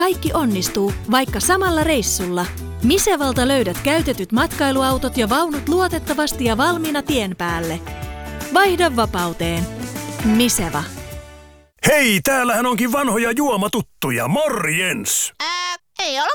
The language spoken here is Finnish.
Kaikki onnistuu, vaikka samalla reissulla. Misevalta löydät käytetyt matkailuautot ja vaunut luotettavasti ja valmiina tien päälle. Vaihda vapauteen. Miseva. Hei, täällähän onkin vanhoja juomatuttuja. Morjens! Ei ole